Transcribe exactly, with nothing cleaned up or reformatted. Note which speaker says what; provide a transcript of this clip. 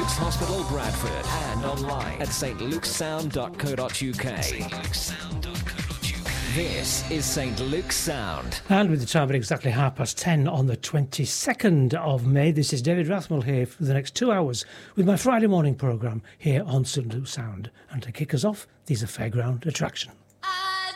Speaker 1: Luke's Hospital, Bradford, and online at st luke's sound dot co dot uk. st luke's sound dot co dot uk. This is Saint Luke's Sound.
Speaker 2: And with the time at exactly half past ten on the twenty-second of May, this is David Rathmell here for the next two hours with my Friday morning programme here on Saint Luke's Sound. And to kick us off, these are Fairground Attraction.